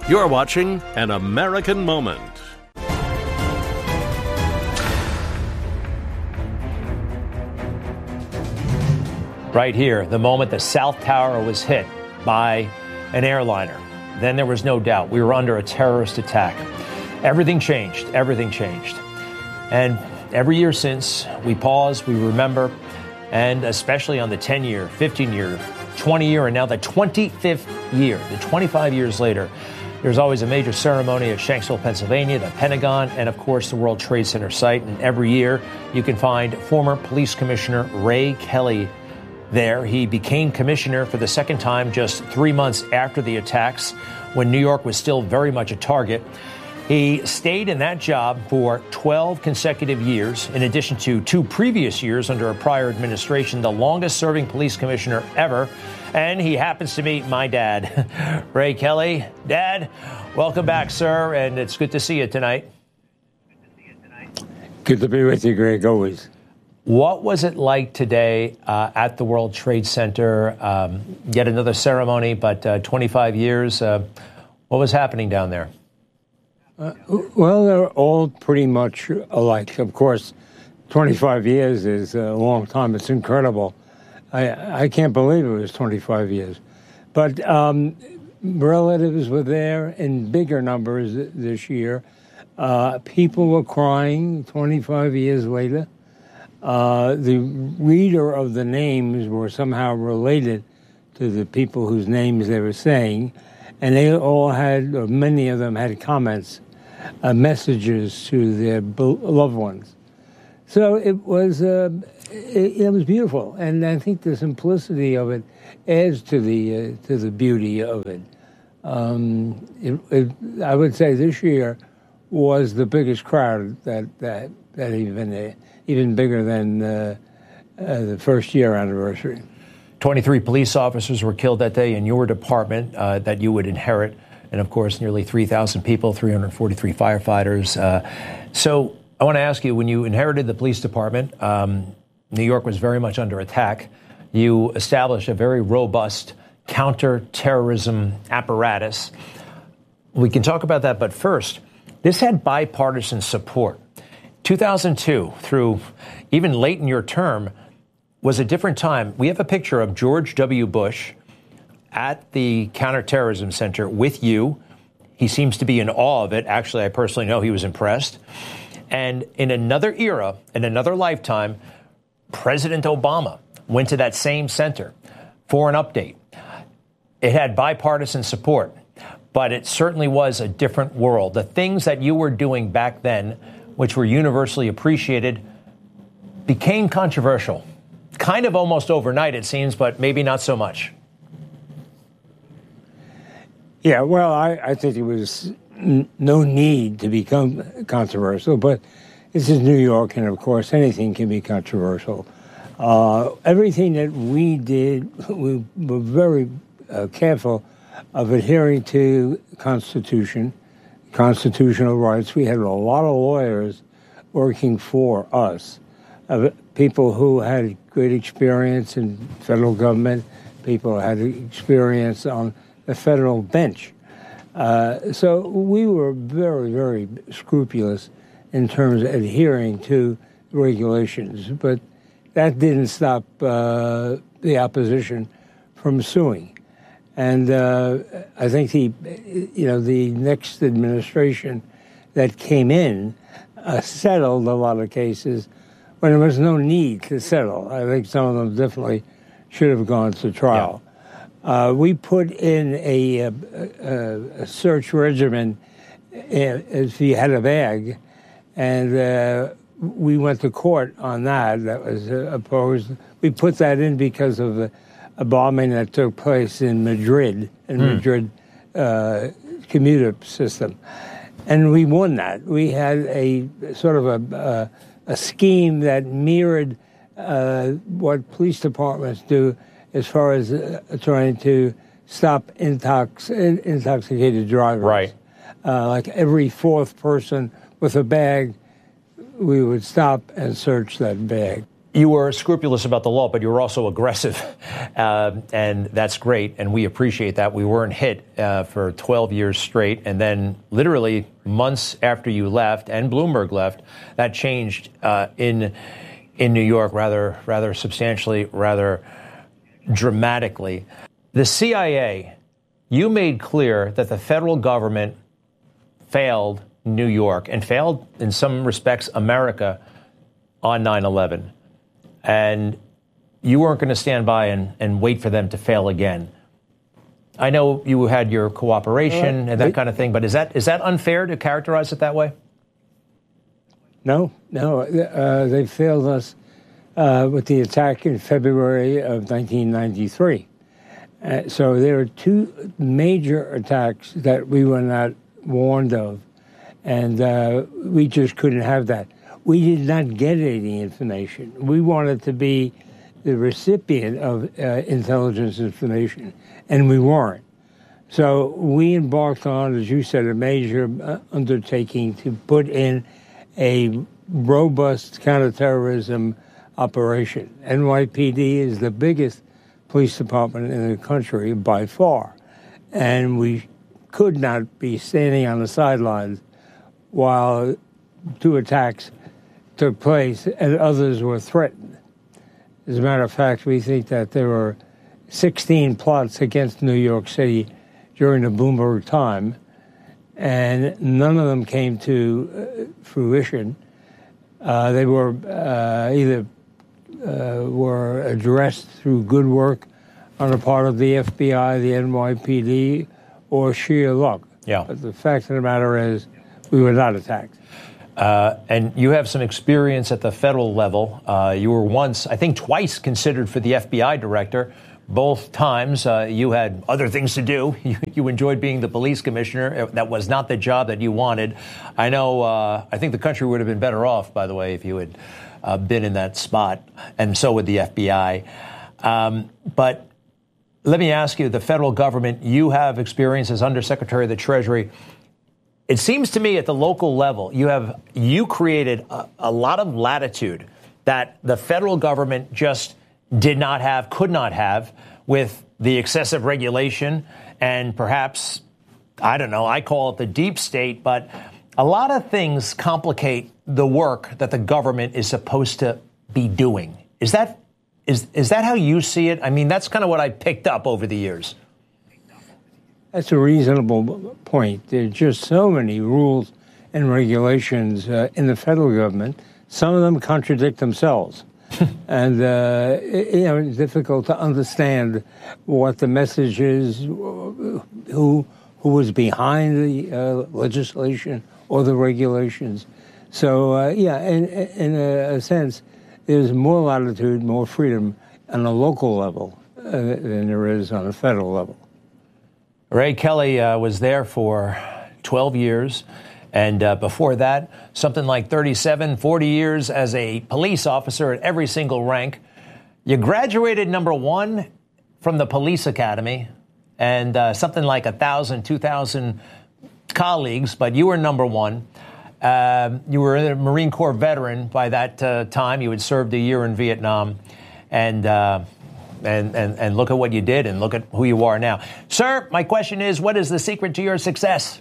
You're watching An American Moment. Right here, the moment the South Tower was hit by an airliner. Then there was no doubt we were under a terrorist attack. Everything changed. Everything changed. And every year since, we pause, we remember, and especially on the 10-year, 15-year, 20-year, and now the 25th year, the 25 years later, there's always a major ceremony at Shanksville, Pennsylvania, the Pentagon, and of course the World Trade Center site. And every year you can find former Police Commissioner Ray Kelly there. He became commissioner for the second time just 3 months after the attacks, when New York was still very much a target. He stayed in that job for 12 consecutive years, in addition to 2 previous years under a prior administration, the longest serving police commissioner ever. And he happens to meet my dad, Ray Kelly. Dad, welcome back, sir, and it's good to see you tonight. Good to be with you, Greg, always. What was it like today at the World Trade Center? Yet another ceremony, but 25 years. What was happening down there? Well, they're all pretty much alike. Of course, 25 years is a long time. It's incredible. I can't believe it was 25 years. But relatives were there in bigger numbers this year. People were crying 25 years later. The reader of the names were somehow related to the people whose names they were saying. And they all had, or many of them had comments, messages to their loved ones. So it was beautiful, and I think the simplicity of it adds to the beauty of it. I would say this year was the biggest crowd that even bigger than the first year anniversary. 23 police officers were killed that day in your department that you would inherit. And, of course, nearly 3,000 people, 343 firefighters. So I want to ask you, when you inherited the police department, New York was very much under attack. You established a very robust counterterrorism apparatus. We can talk about that. But first, this had bipartisan support. 2002, through even late in your term, was a different time. We have a picture of George W. Bush at the Counterterrorism Center with you. He seems to be in awe of it. Actually, I personally know he was impressed. And in another era, in another lifetime, President Obama went to that same center for an update. It had bipartisan support, but it certainly was a different world. The things that you were doing back then, which were universally appreciated, became controversial. Kind of almost overnight, it seems, but maybe not so much. Yeah, well, I think there was no need to become controversial, but this is New York, and of course anything can be controversial. Everything that we did, we were very careful of adhering to Constitution, constitutional rights. We had a lot of lawyers working for us, people who had great experience in federal government, people who had experience on the federal bench. So we were very, very scrupulous in terms of adhering to regulations. But that didn't stop the opposition from suing. And I think the next administration that came in settled a lot of cases when there was no need to settle. I think some of them definitely should have gone to trial. Yeah. We put in a search regimen if you had a bag, and we went to court on that. That was opposed. We put that in because of a bombing that took place in Madrid, Madrid commuter system. And we won that. We had a sort of a scheme that mirrored what police departments do as far as trying to stop intoxicated drivers. Right. Like every fourth person with a bag, we would stop and search that bag. you were scrupulous about the law, but you were also aggressive, and that's great, and we appreciate that. We weren't hit for 12 years straight, and then literally months after you left and Bloomberg left, that changed in New York rather substantially, rather dramatically. The CIA, you made clear that the federal government failed New York and failed, in some respects, America on 9/11. And you weren't going to stand by and wait for them to fail again. I know you had your cooperation and that kind of thing, but is that unfair to characterize it that way? No. They failed us with the attack in February of 1993. So there are two major attacks that we were not warned of, and we just couldn't have that. We did not get any information. We wanted to be the recipient of intelligence information, and we weren't. So we embarked on, as you said, a major undertaking to put in a robust counterterrorism operation. NYPD is the biggest police department in the country by far, and we could not be standing on the sidelines while two attacks took place and others were threatened. As a matter of fact, we think that there were 16 plots against New York City during the Bloomberg time, and none of them came to fruition. They were either were addressed through good work on the part of the FBI, the NYPD, or sheer luck. Yeah. But the fact of the matter is, we were not attacked. And you have some experience at the federal level. You were once, I think twice, considered for the FBI director. Both times you had other things to do. You enjoyed being the police commissioner. That was not the job that you wanted. I know, I think the country would have been better off, by the way, if you had been in that spot, and so would the FBI. But let me ask you, the federal government, you have experience as Undersecretary of the Treasury. It seems to me at the local level, you created a lot of latitude that the federal government just did not have, could not have, with the excessive regulation and perhaps, I don't know, I call it the deep state, but a lot of things complicate the work that the government is supposed to be doing. Is that how you see it? I mean, that's kind of what I picked up over the years. That's a reasonable point. There are just so many rules and regulations in the federal government. Some of them contradict themselves. And, it's difficult to understand what the message is, who was behind the legislation or the regulations. So, in a sense, there's more latitude, more freedom on a local level than there is on a federal level. Ray Kelly was there for 12 years. And before that, something like 37, 40 years as a police officer at every single rank. You graduated #1 from the police academy and something like 1,000, 2,000 colleagues, but you were #1. You were a Marine Corps veteran by that time. You had served a year in Vietnam. And look at what you did and look at who you are now. Sir, my question is, what is the secret to your success?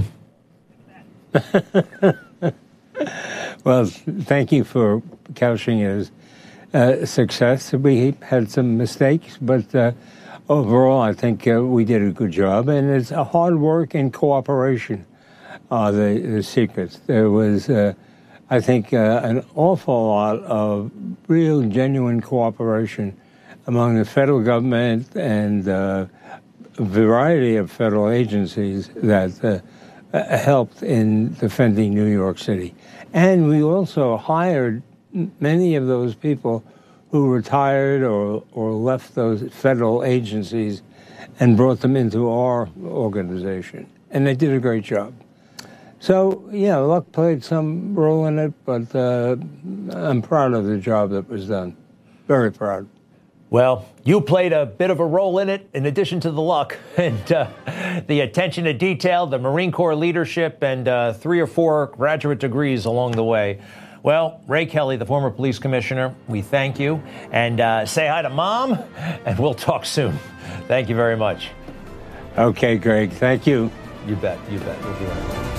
Well, thank you for couching it as success. We had some mistakes, but overall, I think we did a good job. And it's a hard work and cooperation are the secrets. There was, I think, an awful lot of real, genuine cooperation among the federal government and a variety of federal agencies that helped in defending New York City. And we also hired many of those people who retired or left those federal agencies and brought them into our organization. And they did a great job. So, yeah, luck played some role in it, but I'm proud of the job that was done. Very proud. Well, you played a bit of a role in it, in addition to the luck and the attention to detail, the Marine Corps leadership, and 3 or 4 graduate degrees along the way. Well, Ray Kelly, the former police commissioner, we thank you. And say hi to Mom, and we'll talk soon. Thank you very much. Okay, Greg. Thank you. You bet. You bet. We'll be right back.